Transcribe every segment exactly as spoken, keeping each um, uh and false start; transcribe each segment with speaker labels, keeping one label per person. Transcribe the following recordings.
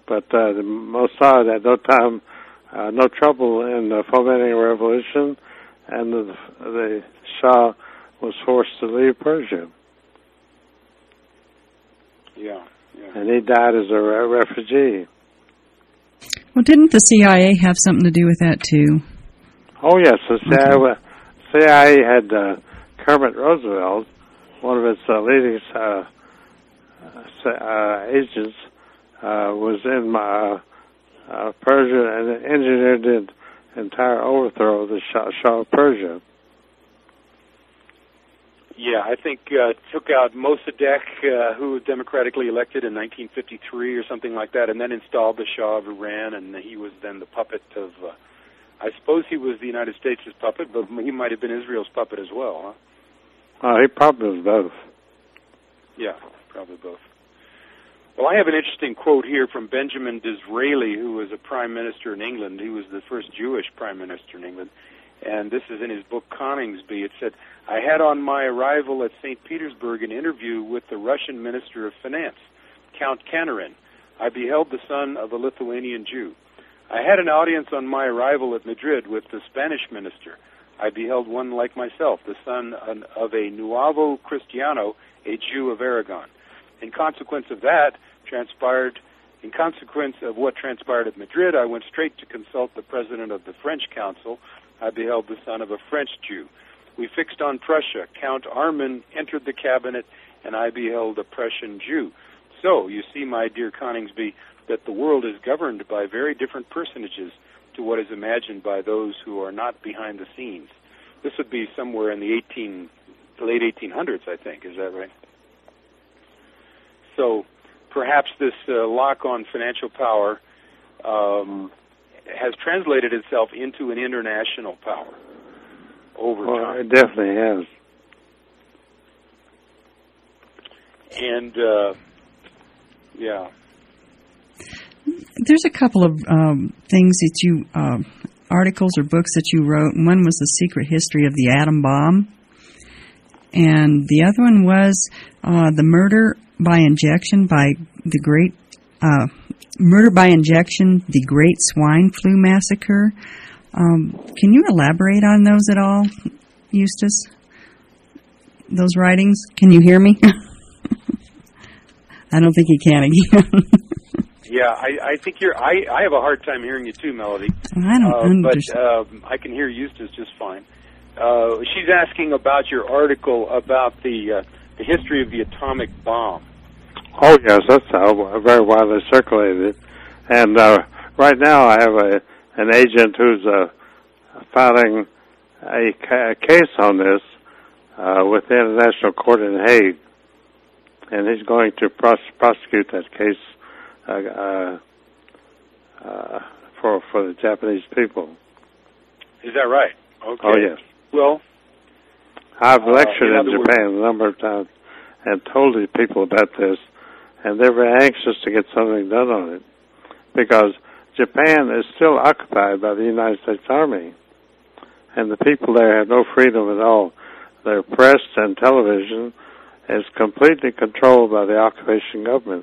Speaker 1: But uh, the Mossad had no time, uh, no trouble in uh, fomenting a revolution, and the, the Shah was forced to leave Persia.
Speaker 2: Yeah, yeah.
Speaker 1: And he died as a re- refugee.
Speaker 3: Well, didn't the C I A have something to do with that, too?
Speaker 1: Oh, yes. The C I A,
Speaker 3: Okay.
Speaker 1: C I A had uh, Kermit Roosevelt, one of its uh, leading uh, uh, agents, uh, was in uh, uh, Persia and engineered the entire overthrow of the Shah, Shah of Persia.
Speaker 2: Yeah, I think uh, took out Mossadegh, uh, who was democratically elected in nineteen fifty-three or something like that, and then installed the Shah of Iran, and he was then the puppet of, uh, I suppose he was the United States' puppet, but he might have been Israel's puppet as well, huh?
Speaker 1: Oh, he probably was both.
Speaker 2: Yeah, probably both. Well, I have an interesting quote here from Benjamin Disraeli, who was a prime minister in England. He was the first Jewish prime minister in England. And this is in his book Coningsby. It said, I had on my arrival at Saint Petersburg an interview with the Russian Minister of Finance, Count Kanarin. I beheld the son of a Lithuanian Jew. I had an audience on my arrival at Madrid with the Spanish minister. I beheld one like myself, the son of a Nuevo Cristiano, a Jew of Aragon. In consequence of that, transpired, in consequence of what transpired at Madrid, I went straight to consult the president of the French Council. I beheld the son of a French Jew. We fixed on Prussia. Count Arman entered the cabinet, and I beheld a Prussian Jew. So, you see, my dear Coningsby, that the world is governed by very different personages to what is imagined by those who are not behind the scenes. This would be somewhere in the eighteen, late eighteen hundreds, I think. Is that right? So, perhaps this uh, lock on financial power um, has translated itself into an international power over
Speaker 1: well,
Speaker 2: time.
Speaker 1: It definitely has.
Speaker 2: And, uh, yeah.
Speaker 3: There's a couple of um, things that you, uh, articles or books that you wrote. One was The Secret History of the Atom Bomb. And the other one was uh, The Murder by Injection by the Great... Uh, Murder by Injection, the Great Swine Flu Massacre. Um, can you elaborate on those at all, Eustace? Those writings? Can you hear me? I don't think you can again.
Speaker 2: Yeah, I, I think you're. I, I have a hard time hearing you too, Melody.
Speaker 3: I don't
Speaker 2: uh,
Speaker 3: understand.
Speaker 2: But um, I can hear Eustace just fine. Uh, she's asking about your article about the uh, the history of the atomic bomb.
Speaker 1: Oh, yes, that's how very widely circulated. And uh, right now I have a an agent who's uh, filing a, ca- a case on this uh, with the International Court in Hague. And he's going to pros- prosecute that case uh, uh, uh, for for the Japanese people.
Speaker 2: Is that right? Okay.
Speaker 1: Oh, yes.
Speaker 2: Well,
Speaker 1: I've
Speaker 2: uh,
Speaker 1: lectured
Speaker 2: in
Speaker 1: in
Speaker 2: other
Speaker 1: Japan a number of times and told these people about this, and they're very anxious to get something done on it, because Japan is still occupied by the United States Army, and the people there have no freedom at all. Their press and television is completely controlled by the occupation government.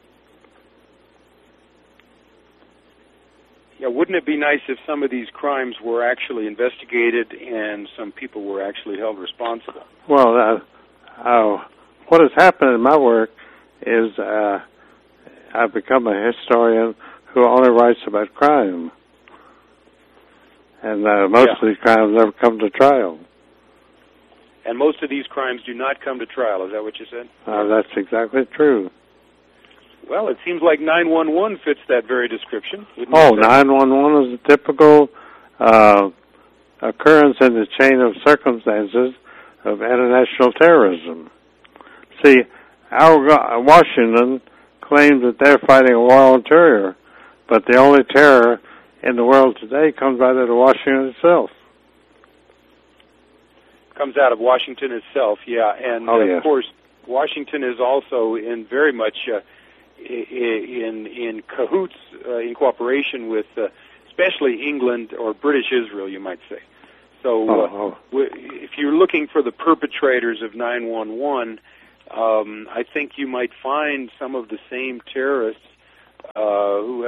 Speaker 2: yeah, wouldn't it be nice if some of these crimes were actually investigated and some people were actually held responsible?
Speaker 1: Well, uh, uh, what has happened in my work is uh, I've become a historian who only writes about crime. And uh, most
Speaker 2: Yeah.
Speaker 1: of these crimes never come to trial.
Speaker 2: And most of these crimes do not come to trial. Is that what you said?
Speaker 1: Uh, that's exactly true.
Speaker 2: Well, it seems like nine one one fits that very description. wouldn't
Speaker 1: Oh,
Speaker 2: it say?
Speaker 1: nine one one is a typical uh, occurrence in the chain of circumstances of international terrorism. See, our go- Washington claims that they're fighting a war on terror, but the only terror in the world today comes out of Washington itself.
Speaker 2: Comes out of Washington itself, yeah. And,
Speaker 1: Oh,
Speaker 2: uh,
Speaker 1: yes.
Speaker 2: of course, Washington is also in very much uh, in in cahoots, uh, in cooperation with uh, especially England or British Israel, you might say. So uh,
Speaker 1: Oh, oh.
Speaker 2: w- if you're looking for the perpetrators of nine one one, um, I think you might find some of the same terrorists uh, who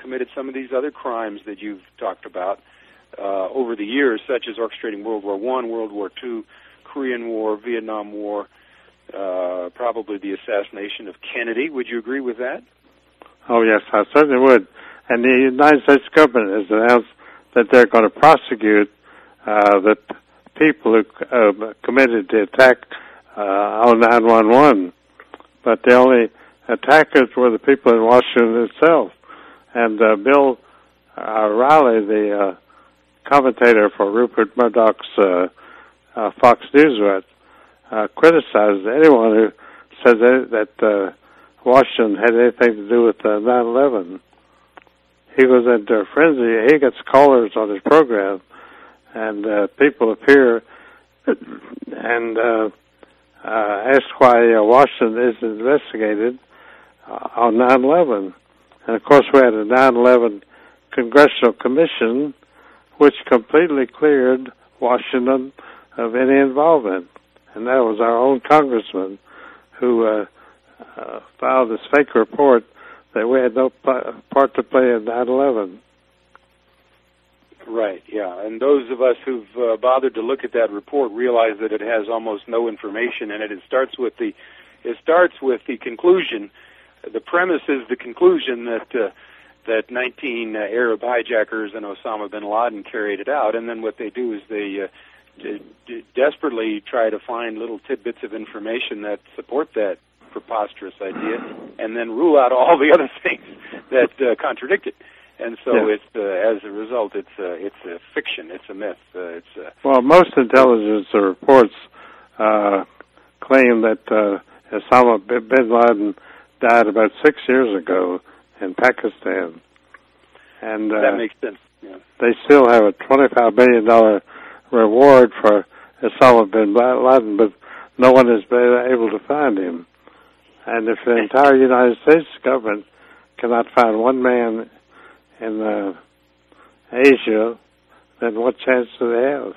Speaker 2: committed some of these other crimes that you've talked about uh, over the years, such as orchestrating World War One, World War Two, Korean War, Vietnam War, uh, probably the assassination of Kennedy. Would you agree with that?
Speaker 1: Oh, yes, I certainly would. And the United States government has announced that they're going to prosecute uh, the p- people who uh, committed the attack uh, on nine one one. But the only attackers were the people in Washington itself. And uh, Bill uh, Riley, the uh, commentator for Rupert Murdoch's uh, uh, Fox News, uh, criticized anyone who says that uh, Washington had anything to do with uh, nine eleven. He was into a frenzy. He gets callers on his program, and uh, people appear and uh, uh, ask why uh, Washington isn't investigated uh, on nine eleven. And, of course, we had a nine eleven Congressional Commission which completely cleared Washington of any involvement. And that was our own congressman who uh, uh, filed this fake report that we had no p- part to play in nine eleven.
Speaker 2: Right, yeah. And those of us who've uh, bothered to look at that report realize that it has almost no information in it. It starts with the, it starts with the conclusion. The premise is the conclusion that uh, that nineteen uh, Arab hijackers and Osama bin Laden carried it out, and then what they do is they uh, d- d- desperately try to find little tidbits of information that support that preposterous idea, and then rule out all the other things that uh, contradict it. And so,
Speaker 1: yeah.
Speaker 2: it's uh, as a result, it's uh, it's a fiction, it's a myth. Uh, it's uh,
Speaker 1: well, most intelligence reports uh, claim that uh, Osama bin Laden died about six years ago in Pakistan, and uh,
Speaker 2: that makes sense. Yeah.
Speaker 1: They still have a twenty-five billion dollar reward for Osama bin Laden, but no one has been able to find him. And if the entire United States government cannot find one man in uh, Asia, then what chance do they have?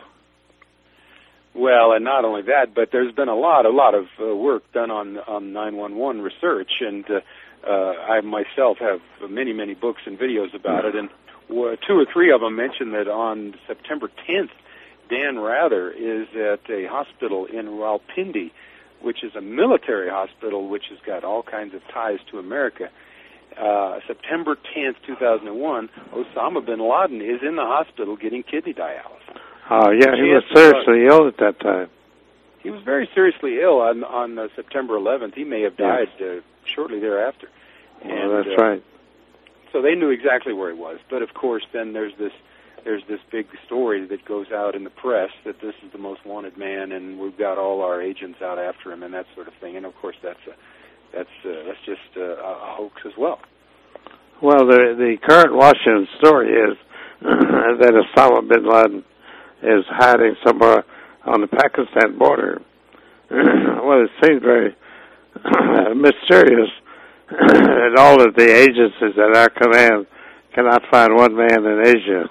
Speaker 2: Well, and not only that, but there's been a lot, a lot of uh, work done on on nine one one research, and uh, uh, I myself have many, many books and videos about it, and uh, two or three of them mention that on September tenth, Dan Rather is at a hospital in Rawalpindi, which is a military hospital which has got all kinds of ties to America. Uh, September tenth, two thousand one, Osama bin Laden is in the hospital getting kidney dialysis.
Speaker 1: Oh, yeah, he was seriously ill at that time.
Speaker 2: He was very seriously ill on, on uh, September eleventh. He may have died
Speaker 1: yes.
Speaker 2: uh, shortly thereafter.
Speaker 1: Well,
Speaker 2: and,
Speaker 1: that's
Speaker 2: uh,
Speaker 1: right.
Speaker 2: So they knew exactly where he was. But, of course, then there's this there's this big story that goes out in the press that this is the most wanted man, and we've got all our agents out after him, and that sort of thing. And, of course, that's a, that's uh, that's just uh, a hoax as well.
Speaker 1: Well, the the current Washington story is that Osama bin Laden is hiding somewhere on the Pakistan border. Well, it seems very mysterious that all of the agencies at our command cannot find one man in Asia.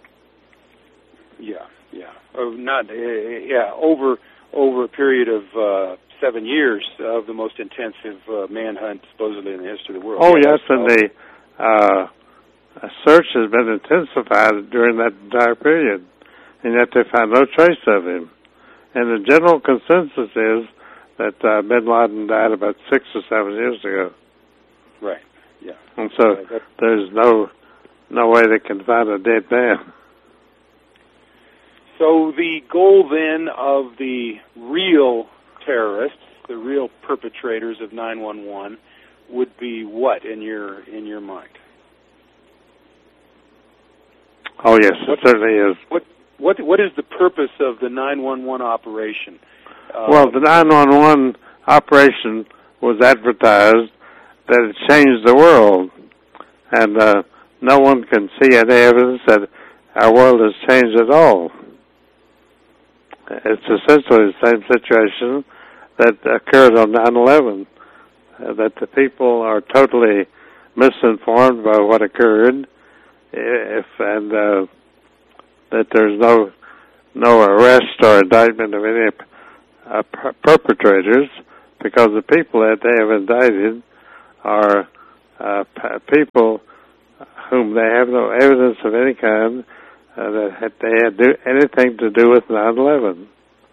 Speaker 2: Yeah, yeah, oh, not uh, yeah over over a period of uh, seven years of the most intensive uh, manhunt supposedly in the history of the world.
Speaker 1: Oh
Speaker 2: yeah,
Speaker 1: yes, and the uh, search has been intensified during that entire period, and yet they found no trace of him. And the general consensus is that uh, bin Laden died about six or seven years ago.
Speaker 2: Right. Yeah.
Speaker 1: And so
Speaker 2: right.
Speaker 1: there's no no way they can find a dead man.
Speaker 2: So the goal then of the real terrorists, the real perpetrators of nine one one, would be what in your in your mind?
Speaker 1: Oh yes,
Speaker 2: what,
Speaker 1: it certainly is.
Speaker 2: What what what is the purpose of the nine one one operation? Uh,
Speaker 1: well, the nine one one operation was advertised that it changed the world, and uh, no one can see any evidence that our world has changed at all. It's essentially the same situation that occurred on nine eleven, uh, that the people are totally misinformed by what occurred, if and uh, that there's no no arrest or indictment of any uh, per- perpetrators, because the people that they have indicted are uh, p- people whom they have no evidence of any kind uh, that had, they had do anything to do with nine eleven.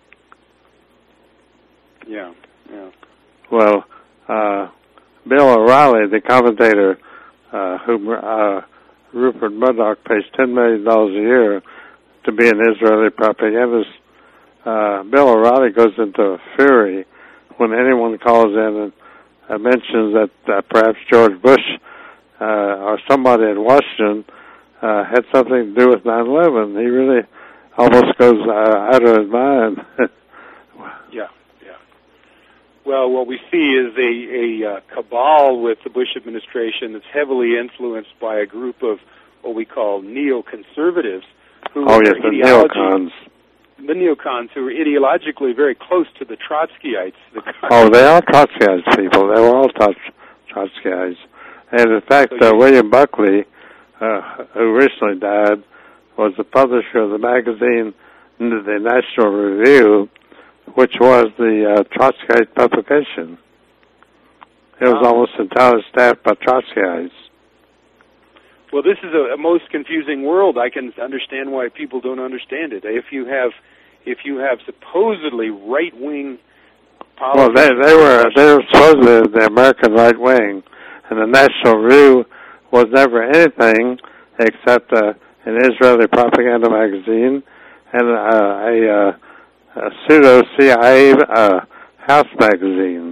Speaker 2: Yeah, yeah.
Speaker 1: Well, uh, Bill O'Reilly, the commentator, uh, whom uh, Rupert Murdoch pays ten million dollars a year to be an Israeli propagandist, uh, Bill O'Reilly goes into a fury when anyone calls in and uh, mentions that uh, perhaps George Bush uh, or somebody in Washington uh, had something to do with nine eleven. He really almost goes uh, out of his mind.
Speaker 2: Yeah, yeah. Well, what we see is a, a uh, cabal with the Bush administration that's heavily influenced by a group of what we call neoconservatives. Who
Speaker 1: oh, yes, the neocons.
Speaker 2: The neocons who are ideologically very close to the Trotskyites. The
Speaker 1: oh, they are Trotskyite people. They were all Trotskyites. And in fact, so, uh, William Buckley, uh, who recently died, was the publisher of the magazine The National Review, which was the uh, Trotskyite publication. It was
Speaker 2: wow.
Speaker 1: almost entirely staffed by Trotskyites.
Speaker 2: Well, this is a, a most confusing world. I can understand why people don't understand it. If you have, if you have supposedly right-wing politics,
Speaker 1: well, they they were they were supposedly the American right wing, and the National Review was never anything except uh, an Israeli propaganda magazine and uh, a, uh, a pseudo C I A uh, house magazine.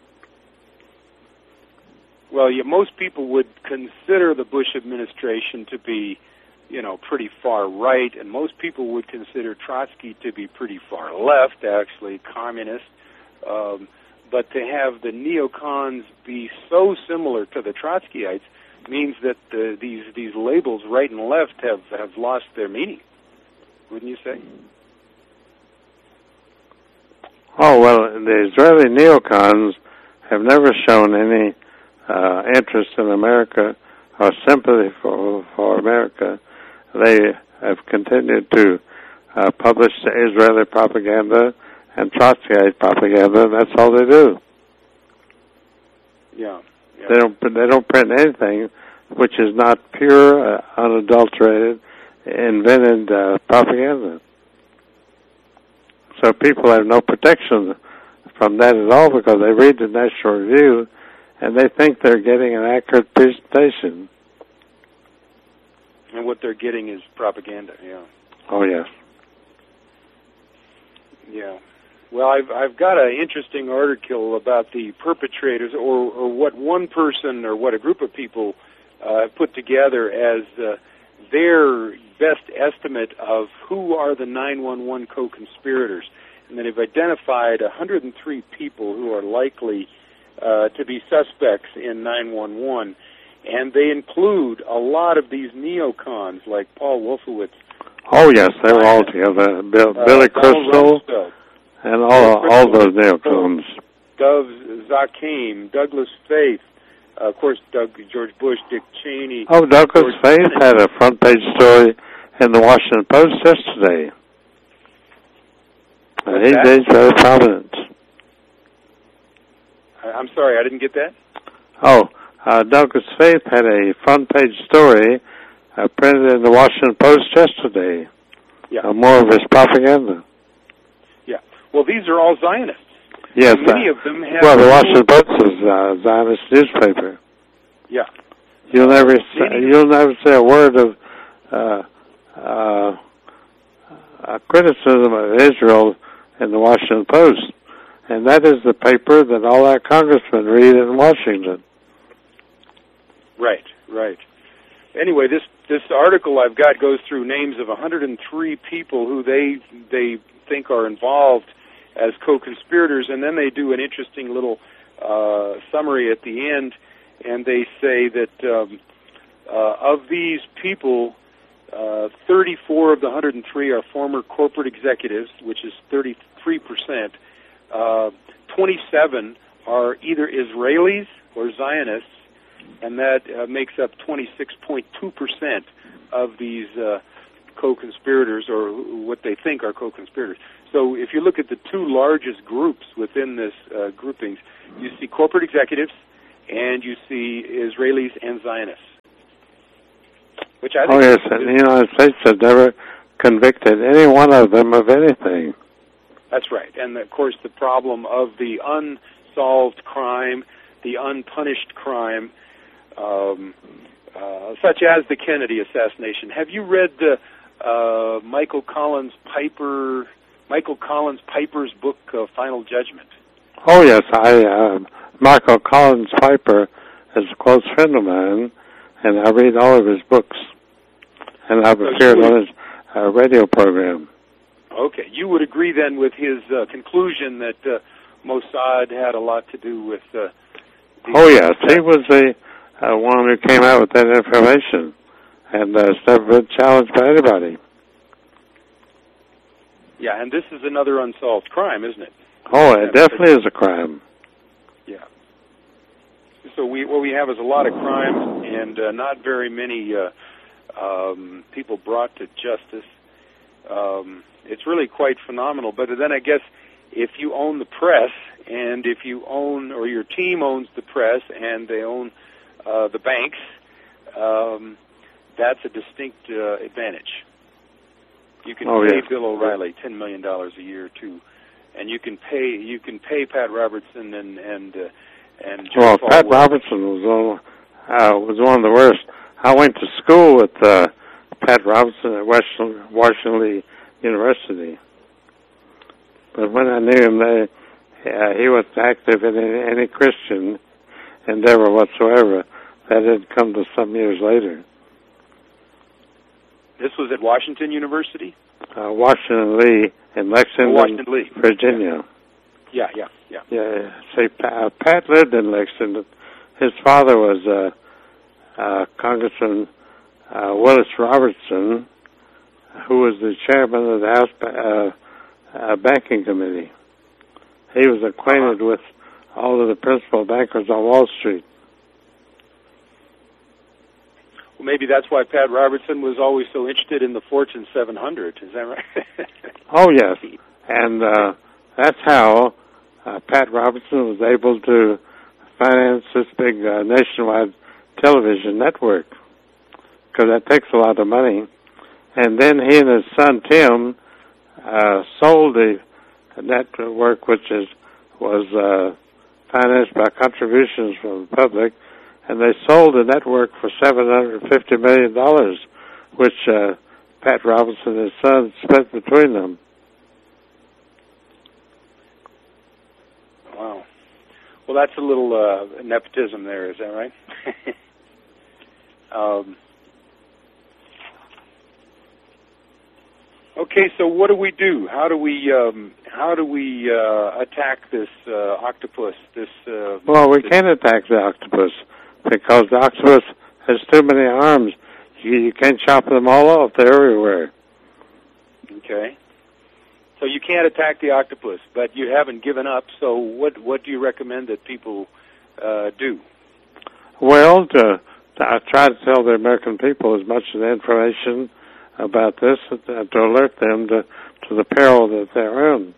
Speaker 2: Well, yeah, most people would consider the Bush administration to be, you know, pretty far right, and most people would consider Trotsky to be pretty far left, actually, communist. Um, but to have the neocons be so similar to the Trotskyites means that the, these these labels, right and left, have, have lost their meaning, wouldn't you say?
Speaker 1: Oh, well, the Israeli neocons have never shown any Uh, interest in America or sympathy for for America. They have continued to uh, publish the Israeli propaganda and Trotskyite propaganda, and that's all they do.
Speaker 2: Yeah, yeah.
Speaker 1: They don't they don't print anything which is not pure, uh, unadulterated, invented uh, propaganda. So people have no protection from that at all because they read the National Review and they think they're getting an accurate presentation.
Speaker 2: And what they're getting is propaganda, yeah.
Speaker 1: Oh, yes.
Speaker 2: Yeah. Well, I've I've got an interesting article about the perpetrators, or, or what one person or what a group of people uh, put together as uh, their best estimate of who are the nine one one co-conspirators. And they've identified one hundred three people who are likely Uh, to be suspects in nine one one, and they include a lot of these neocons like Paul Wolfowitz.
Speaker 1: Oh yes, they were all together. Bill, uh, Billy Crystal and all Crystal, all those neocons.
Speaker 2: Dov Zakheim, Douglas Faith, uh, of course, Doug, George Bush, Dick Cheney.
Speaker 1: Oh, Douglas
Speaker 2: George
Speaker 1: Faith
Speaker 2: Kennedy.
Speaker 1: had a front page story in the Washington Post yesterday. Uh, he, he's very prominent.
Speaker 2: I'm sorry, I didn't get that.
Speaker 1: Oh, uh, Douglas Faith had a front-page story uh, printed in the Washington Post yesterday.
Speaker 2: Yeah.
Speaker 1: Uh, more of his propaganda.
Speaker 2: Yeah. Well, these are all Zionists.
Speaker 1: Yes.
Speaker 2: And many
Speaker 1: uh,
Speaker 2: of them have...
Speaker 1: Well, the Washington Post is a uh, Zionist newspaper.
Speaker 2: Yeah.
Speaker 1: You'll never say, you'll never say a word of uh, uh, a criticism of Israel in the Washington Post. And that is the paper that all our congressmen read in Washington.
Speaker 2: Right, right. Anyway, this this article I've got goes through names of one hundred three people who they they think are involved as co-conspirators, and then they do an interesting little uh, summary at the end, and they say that um, uh, of these people, uh, thirty-four of the one hundred three are former corporate executives, which is thirty-three percent. Uh, twenty-seven are either Israelis or Zionists, and that uh, makes up twenty-six point two percent of these uh, co-conspirators, or what they think are co-conspirators. So if you look at the two largest groups within this uh, groupings, you see corporate executives, and you see Israelis and Zionists. which I think
Speaker 1: oh, yes, and the United States has never convicted any one of them of anything.
Speaker 2: That's right. And, of course, the problem of the unsolved crime, the unpunished crime, um, uh, such as the Kennedy assassination. Have you read uh, uh, Michael Collins Piper, Michael Collins Piper's book, uh, Final Judgment?
Speaker 1: Oh, yes. I uh, Michael Collins Piper is a close friend of mine, and I read all of his books. And I've
Speaker 2: So
Speaker 1: appeared
Speaker 2: you would-
Speaker 1: on his uh, radio program.
Speaker 2: Okay. You would agree, then, with his uh, conclusion that uh, Mossad had a lot to do with... Uh, the
Speaker 1: Oh, yes. He was the uh, one who came out with that information, and uh, it's never been challenged by anybody.
Speaker 2: Yeah, and this is another unsolved crime, isn't it?
Speaker 1: Oh, it definitely is a crime.
Speaker 2: Yeah. So we what we have is a lot of crimes and uh, not very many uh, um, people brought to justice. Um, it's really quite phenomenal. But then I guess if you own the press, and if you own, or your team owns the press, and they own uh, the banks, um, that's a distinct uh, advantage. You can
Speaker 1: Oh,
Speaker 2: pay
Speaker 1: yeah.
Speaker 2: Bill O'Reilly ten million dollars a year too, and you can pay you can pay Pat Robertson and and uh, and Jerry
Speaker 1: Well, Pat
Speaker 2: Falwell.
Speaker 1: Robertson was one, uh, was one of the worst. I went to school with uh, Pat Robertson at Washington, Washington Lee University. But when I knew him, they, uh, he wasn't active in any, any Christian endeavor whatsoever. That didn't come to some years later.
Speaker 2: This was at Washington University?
Speaker 1: Uh, Washington Lee in Lexington,
Speaker 2: Oh, Washington Lee.
Speaker 1: Virginia.
Speaker 2: Yeah, yeah, yeah.
Speaker 1: Yeah, see, Pa- Pat lived in Lexington. His father was uh, uh, Congressman uh, Willis Robertson, who was the chairman of the House uh, uh, Banking Committee. He was acquainted
Speaker 2: Uh-huh.
Speaker 1: with all of the principal bankers on Wall Street.
Speaker 2: Well, maybe that's why Pat Robertson was always so interested in the Fortune seven hundred. Is that right?
Speaker 1: Oh, yes. And uh, that's how uh, Pat Robertson was able to finance this big uh, nationwide television network, because that takes a lot of money. And then he and his son, Tim, uh, sold the network, which is was uh, financed by contributions from the public, and they sold the network for seven hundred fifty million dollars, which uh, Pat Robertson and his son spent between them.
Speaker 2: Wow. Well, that's a little uh, nepotism there, is that right? um, okay, so what do we do? How do we um, how do we uh, attack this uh, octopus? This uh,
Speaker 1: Well, we
Speaker 2: this
Speaker 1: can't attack the octopus, because the octopus has too many arms. You, you can't chop them all off. They're everywhere.
Speaker 2: Okay. So you can't attack the octopus, but you haven't given up. So what what do you recommend that people uh, do?
Speaker 1: Well, to, to I try to tell the American people as much of the information about this uh, to alert them to, to the peril that they're in.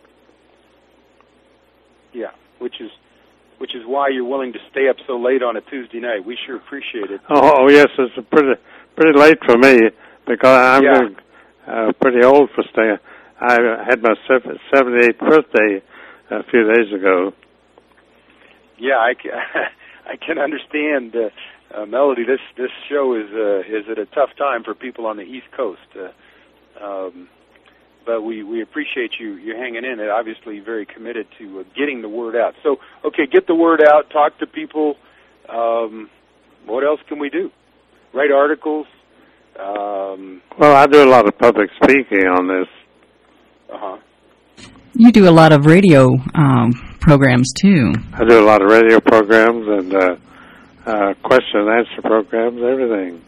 Speaker 2: Yeah, which is which is why you're willing to stay up so late on a Tuesday night. We sure appreciate it.
Speaker 1: Oh, oh yes, it's pretty pretty late for me, because I'm
Speaker 2: Yeah.
Speaker 1: getting, uh, pretty old for staying. I had my seventy-eighth birthday a few days ago.
Speaker 2: Yeah, I can, I can understand, uh, uh, Melody. This this show is uh, is at a tough time for people on the East Coast, uh, um, but we, we appreciate you you hanging in. And obviously, very committed to uh, getting the word out. So, okay, get the word out. Talk to people. Um, what else can we do? Write articles. Um,
Speaker 1: Well, I do a lot of public speaking on this.
Speaker 2: uh-huh.
Speaker 3: You do a lot of radio um, programs, too.
Speaker 1: I do a lot of radio programs and uh, uh, question and answer programs, everything.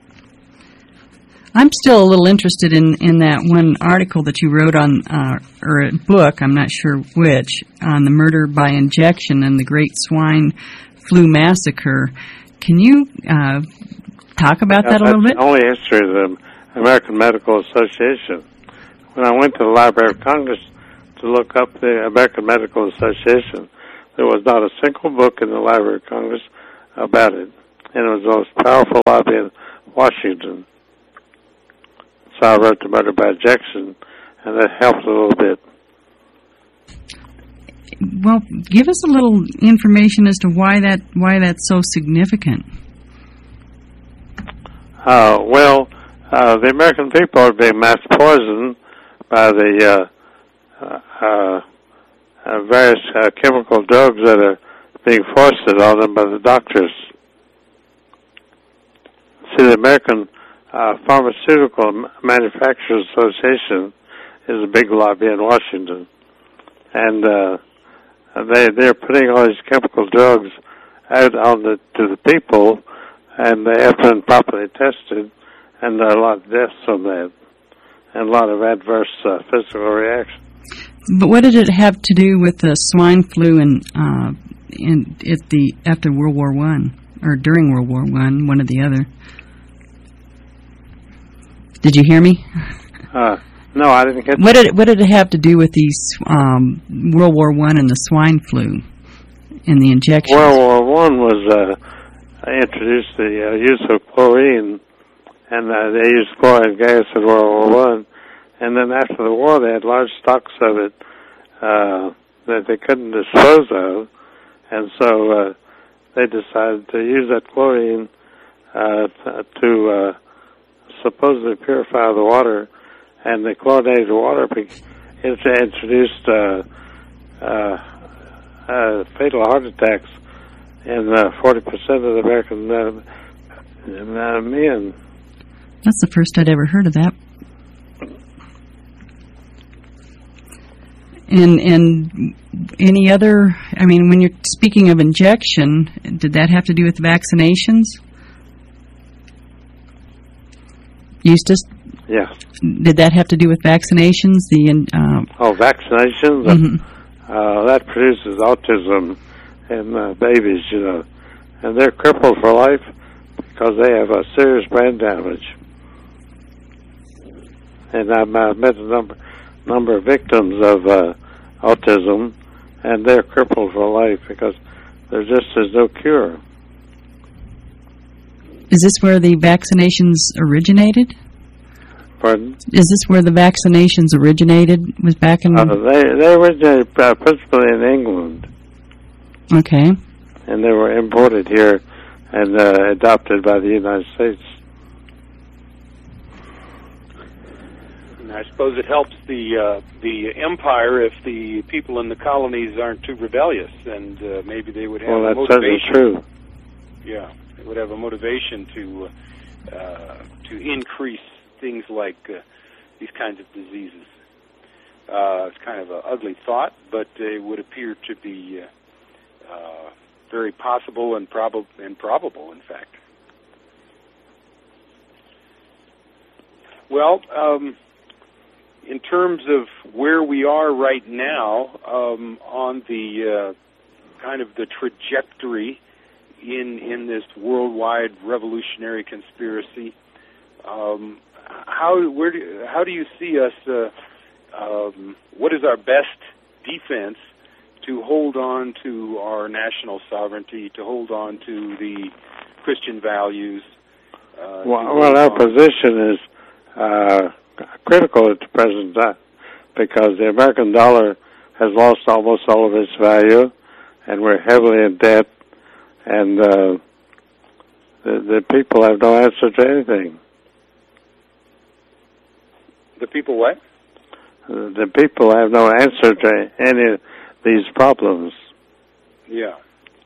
Speaker 3: I'm still a little interested in, in that one article that you wrote on, uh, or a book, I'm not sure which, on the murder by injection and the Great Swine Flu Massacre. Can you uh, talk about that a little bit?
Speaker 1: That's the only history of the American Medical Association. When I went to the Library of Congress to look up the American Medical Association, there was not a single book in the Library of Congress about it. And it was the most powerful lobby in Washington. So I wrote the murder by ejection, and that helped a little bit.
Speaker 3: Well, give us a little information as to why that why that's so significant.
Speaker 1: Uh, well, uh, the American people are being mass poisoned by the uh, uh, uh, various uh, chemical drugs that are being foisted on them by the doctors. See, the American uh, Pharmaceutical Manufacturers Association is a big lobby in Washington, and uh, they they're putting all these chemical drugs out on the to the people, and they have been properly tested, and there are a lot of deaths from that, and a lot of adverse uh, physical reactions.
Speaker 3: But what did it have to do with the swine flu and uh, in at the after World War One or during World War One, one or the other? Did you hear me?
Speaker 1: Uh, no, I didn't get.
Speaker 3: What did it, what did it have to do with these um, World War One and the swine flu and the injections?
Speaker 1: World War One was uh, introduced the uh, use of chlorine, and uh, they used chlorine gas in World War One, and then after the war they had large stocks of it uh, that they couldn't dispose of, and so uh, they decided to use that chlorine uh, to uh, supposedly purify the water, and the chlorinated water introduced uh, uh, uh, fatal heart attacks in uh, forty percent of the American uh, men.
Speaker 3: That's the first I'd ever heard of that. And and any other, I mean, when you're speaking of injection, did that have to do with vaccinations? Eustace?
Speaker 1: Yeah.
Speaker 3: Did that have to do with vaccinations? The uh,
Speaker 1: Oh, vaccinations? Mm-hmm. Uh, that produces autism in uh, babies, you know. And they're crippled for life because they have a serious brain damage. And I've uh, met a number, number of victims of uh, autism, and they're crippled for life because there just is no cure.
Speaker 3: Is this where the vaccinations originated?
Speaker 1: Pardon?
Speaker 3: Is this where the vaccinations originated? Was back in...
Speaker 1: Uh, they, they originated uh, principally in England.
Speaker 3: Okay.
Speaker 1: And they were imported here and uh, adopted by the United States.
Speaker 2: And I suppose it helps the uh, the empire if the people in the colonies aren't too rebellious, and uh, maybe they would have
Speaker 1: well,
Speaker 2: a
Speaker 1: that's
Speaker 2: motivation.
Speaker 1: True.
Speaker 2: Yeah, they would have a motivation to uh, to increase things like uh, these kinds of diseases. Uh, it's kind of an ugly thought, but it would appear to be uh, uh, very possible and, prob- and probable, in fact. Well, um, in terms of where we are right now um, on the uh, kind of the trajectory in in this worldwide revolutionary conspiracy, um, how where do, how do you see us? Uh, um, what is our best defense to hold on to our national sovereignty, to hold on to the Christian values? Uh,
Speaker 1: well, well our position is uh, critical at the present time because the American dollar has lost almost all of its value, and we're heavily in debt, and uh, the, the people have no answer to anything.
Speaker 2: The people what?
Speaker 1: The people have no answer to any of these problems.
Speaker 2: Yeah.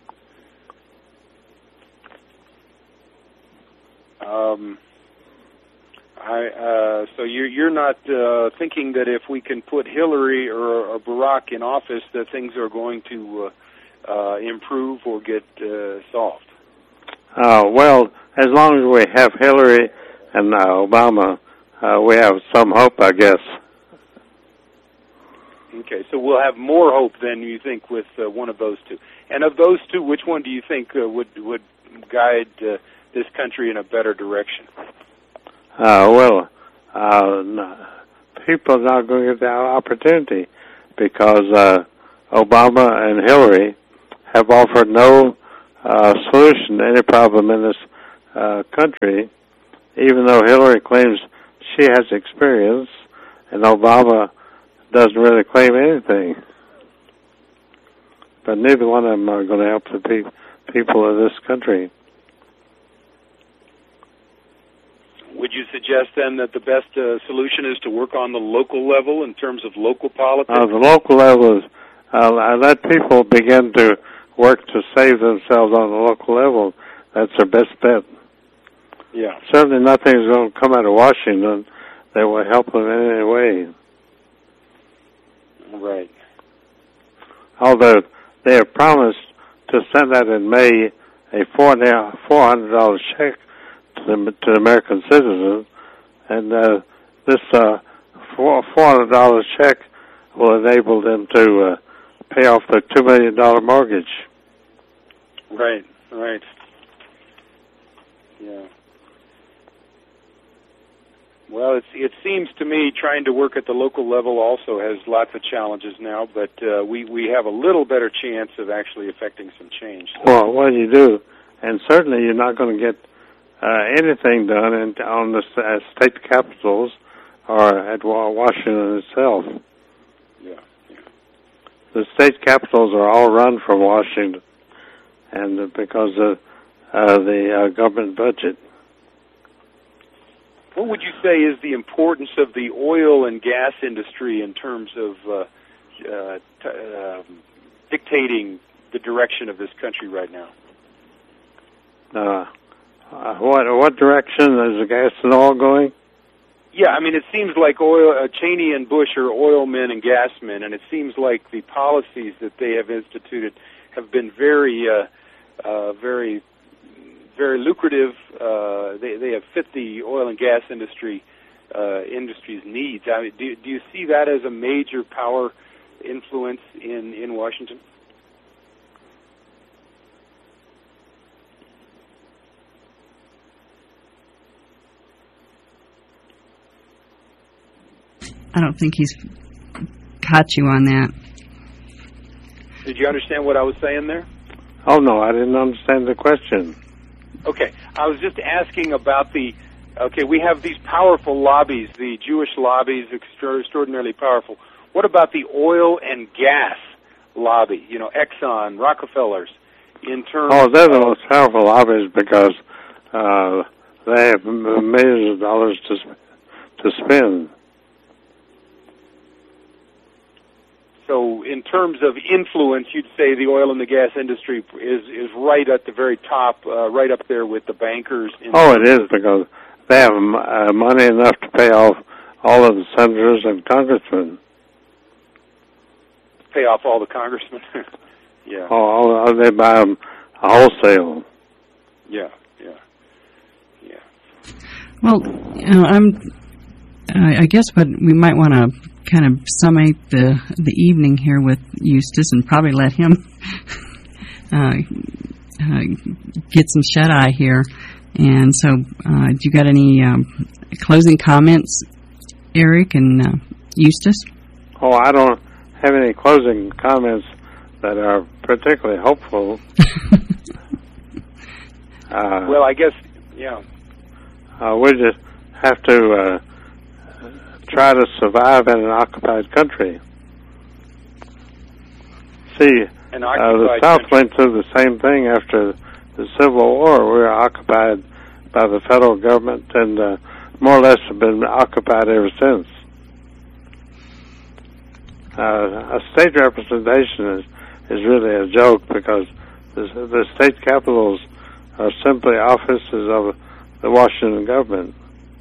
Speaker 2: Um, I, uh, so you're, you're not uh, thinking that if we can put Hillary or, or Barack in office that things are going to uh, uh, improve or get uh, solved?
Speaker 1: Uh, well, as long as we have Hillary and uh, Obama, uh, we have some hope, I guess.
Speaker 2: Okay, so we'll have more hope than you think with uh, one of those two. And of those two, which one do you think uh, would would guide uh, this country in a better direction?
Speaker 1: Uh, well, uh, no, people are not going to get that opportunity because uh, Obama and Hillary have offered no uh, solution to any problem in this uh, country, even though Hillary claims she has experience and Obama doesn't really claim anything. But neither one of them are going to help the pe- people of this country.
Speaker 2: Would you suggest then that the best uh, solution is to work on the local level in terms of local politics?
Speaker 1: Uh, the local level is uh, let people begin to work to save themselves on the local level. That's their best bet.
Speaker 2: Yeah.
Speaker 1: Certainly nothing is going to come out of Washington that will help them in any way.
Speaker 2: Right.
Speaker 1: Although they have promised to send out in May a four hundred dollars check to the, to American citizens, and uh, this uh, four hundred dollars check will enable them to uh, pay off their two million dollars mortgage.
Speaker 2: Right, right. Yeah. Well, it's, it seems to me trying to work at the local level also has lots of challenges now, but uh, we, we have a little better chance of actually affecting some change. So.
Speaker 1: Well, what do you do? And certainly you're not going to get uh, anything done in, on the uh, state capitals or at Washington itself.
Speaker 2: Yeah, yeah.
Speaker 1: The state capitals are all run from Washington, and uh, because of uh, the uh, government budget.
Speaker 2: What would you say is the importance of the oil and gas industry in terms of uh, uh, t- uh, dictating the direction of this country right now?
Speaker 1: Uh, uh, what what direction is the gas and oil going?
Speaker 2: Yeah, I mean, it seems like oil, uh, Cheney and Bush are oil men and gas men, and it seems like the policies that they have instituted have been very, uh, uh, very, very lucrative. Uh, they they have fit the oil and gas industry uh, industry's needs. I mean, do do you see that as a major power influence in in Washington?
Speaker 3: I don't think he's caught you on that.
Speaker 2: Did you understand what I was saying there?
Speaker 1: Oh, no, I didn't understand the question.
Speaker 2: Okay, I was just asking about the, okay, we have these powerful lobbies, the Jewish lobbies, extra, extraordinarily powerful. What about the oil and gas lobby, you know, Exxon, Rockefellers, in terms
Speaker 1: Oh, they're the
Speaker 2: of,
Speaker 1: most powerful lobbies because uh, they have millions of dollars to to spend.
Speaker 2: So in terms of influence, you'd say the oil and the gas industry is, is right at the very top, uh, right up there with the bankers. In
Speaker 1: Oh, it is, because they have uh, money enough to pay off all of the senators and congressmen.
Speaker 2: Pay off all the congressmen. Yeah.
Speaker 1: Oh, all, they buy them wholesale.
Speaker 2: Yeah, yeah, yeah.
Speaker 3: Well, you know, I'm. Uh, I guess what we might want to kind of summate the the evening here with Eustace, and probably let him uh, uh, get some shut eye here. And so, uh, do you got any um, closing comments, Eric and uh, Eustace?
Speaker 1: Oh, I don't have any closing comments that are particularly hopeful. uh,
Speaker 2: Well, I guess, yeah.
Speaker 1: Uh, we just have to uh, try to survive in an occupied country. See,
Speaker 2: An
Speaker 1: uh, the
Speaker 2: occupied
Speaker 1: South
Speaker 2: country.
Speaker 1: went through the same thing after the Civil War. We were occupied by the federal government, and uh, more or less have been occupied ever since. Uh, a state representation is, is really a joke, because the, the state capitals are simply offices of the Washington government.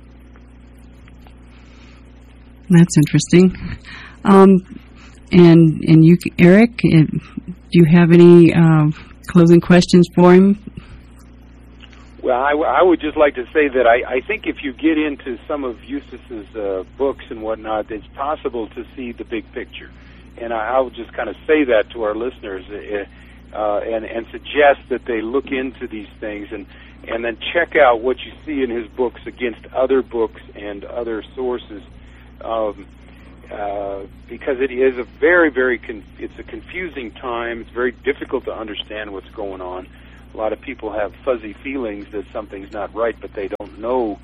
Speaker 3: That's interesting. Um, and and you, Eric, uh, do you have any uh, closing questions for him?
Speaker 2: Well, I, w- I would just like to say that I, I think if you get into some of Eustace's uh, books and whatnot, it's possible to see the big picture. And I, I would just kind of say that to our listeners uh, uh, and, and suggest that they look into these things and, and then check out what you see in his books against other books and other sources. Um, uh, because it is a very, very, con- it's a confusing time. It's very difficult to understand what's going on. A lot of people have fuzzy feelings that something's not right, but they don't know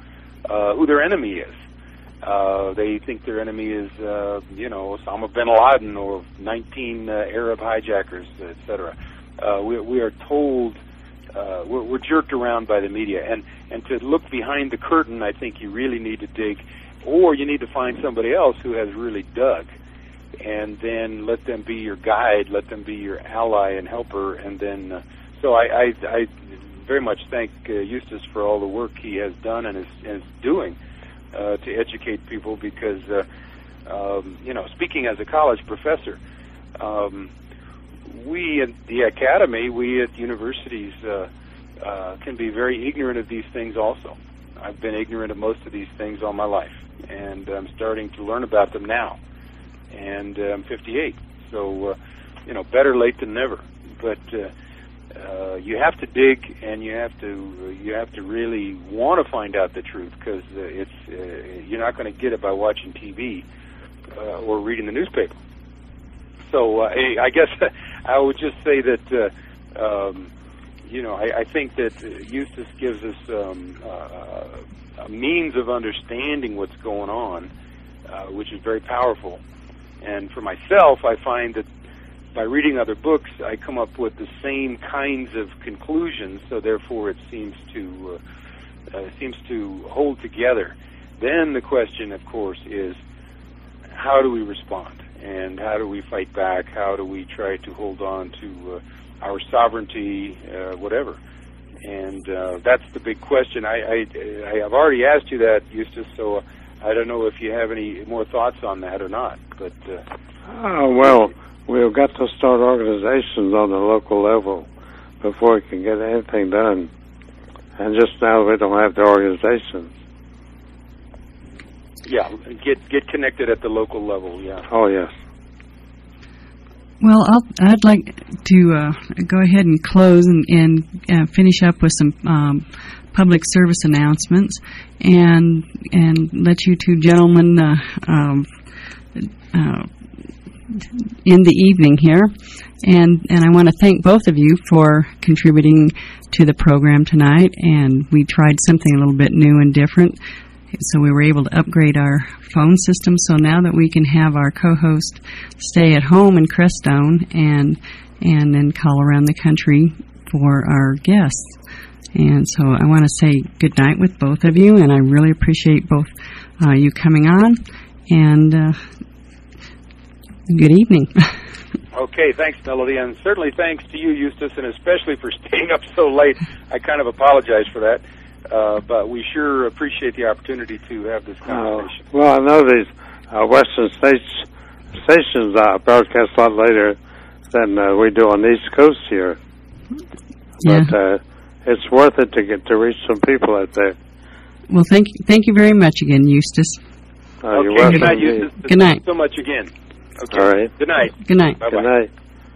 Speaker 2: uh, who their enemy is. Uh, they think their enemy is, uh, you know, Osama bin Laden or nineteen uh, Arab hijackers, et cetera. Uh, we, we are told, uh, we're, we're jerked around by the media. And, and to look behind the curtain, I think you really need to dig, or you need to find somebody else who has really dug, and then let them be your guide, let them be your ally and helper. And then, uh, so I, I, I very much thank uh, Eustace for all the work he has done and is, is doing Uh, to educate people, because, uh, um, you know, speaking as a college professor, um, we at the academy, we at universities uh, uh, can be very ignorant of these things also. I've been ignorant of most of these things all my life, and I'm starting to learn about them now. And uh, I'm fifty-eight, so, uh, you know, better late than never. But uh, Uh, you have to dig, and you have to uh, you have to really want to find out the truth, because uh, it's uh, you're not going to get it by watching T V uh, or reading the newspaper. So uh, I, I guess I would just say that uh, um, you know I, I think that Eustace gives us um, uh, a means of understanding what's going on, uh, which is very powerful. And for myself, I find that by reading other books, I come up with the same kinds of conclusions, so therefore it seems to uh, uh, seems to hold together. Then the question, of course, is how do we respond, and how do we fight back? How do we try to hold on to uh, our sovereignty, uh, whatever? And uh, that's the big question. I, I I have already asked you that, Eustace, so I don't know if you have any more thoughts on that or not. But uh,
Speaker 1: oh, well. We've got to start organizations on the local level before we can get anything done. And just now we don't have the organizations.
Speaker 2: Yeah, get get connected at the local level, yeah.
Speaker 1: Oh, yes.
Speaker 3: Well, I'll, I'd like to uh, go ahead and close and, and uh, finish up with some um, public service announcements, and and let you two gentlemen uh, um, uh, in the evening here, and and I want to thank both of you for contributing to the program tonight. And we tried something a little bit new and different, so we were able to upgrade our phone system, so now that we can have our co-host stay at home in Crestone and and then call around the country for our guests. And so I want to say good night with both of you, and I really appreciate both uh, you coming on, and uh, good evening.
Speaker 2: Okay, thanks, Melody, and certainly thanks to you, Eustace, and especially for staying up so late. I kind of apologize for that, uh, but we sure appreciate the opportunity to have this conversation.
Speaker 1: Uh, well, I know these uh, Western states, stations uh, broadcast a lot later than uh, we do on the East Coast here.
Speaker 3: Yeah.
Speaker 1: But uh, it's worth it to get to reach some people out there.
Speaker 3: Well, thank you, thank you very much again, Eustace.
Speaker 1: Uh,
Speaker 2: okay,
Speaker 1: you're welcome.
Speaker 2: Good night, Eustace.
Speaker 3: Good night.
Speaker 2: Thanks so much again. Okay.
Speaker 1: All right.
Speaker 2: Good night.
Speaker 3: Good night.
Speaker 2: Bye-bye.
Speaker 1: Good night.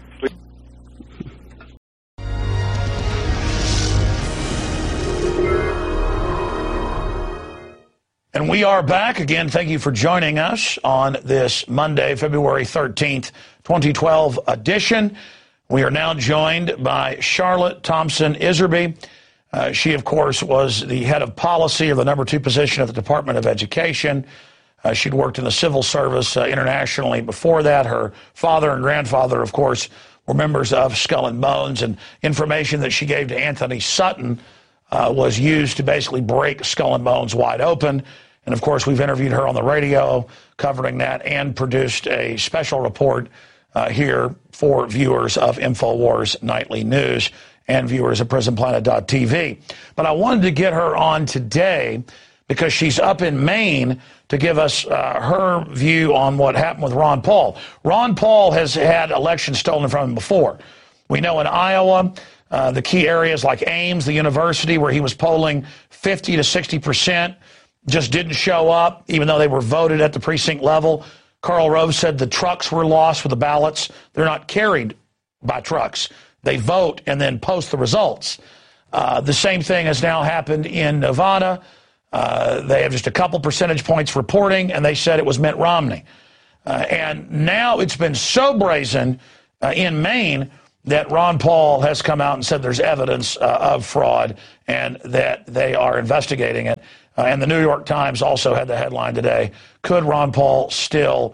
Speaker 4: And we are back again. Thank you for joining us on this Monday, February thirteenth, twenty twelve edition. We are now joined by Charlotte Thompson Iserby. Uh, she, of course, was the head of policy, or the number two position at the Department of Education. Uh, she'd worked in the civil service uh, internationally before that. Her father and grandfather, of course, were members of Skull and Bones, and information that she gave to Anthony Sutton uh, was used to basically break Skull and Bones wide open. And, of course, we've interviewed her on the radio covering that and produced a special report uh, here for viewers of InfoWars Nightly News and viewers of Prison Planet dot T V. But I wanted to get her on today because she's up in Maine to give us uh, her view on what happened with Ron Paul. Ron Paul has had elections stolen from him before. We know in Iowa, uh, the key areas like Ames, the university, where he was polling fifty to sixty percent, just didn't show up, even though they were voted at the precinct level. Karl Rove said the trucks were lost with the ballots. They're not carried by trucks. They vote and then post the results. Uh, the same thing has now happened in Nevada. Uh, they have just a couple percentage points reporting, and they said it was Mitt Romney. Uh, and now it's been so brazen uh, in Maine that Ron Paul has come out and said there's evidence uh, of fraud and that they are investigating it. Uh, and the New York Times also had the headline today, could Ron Paul still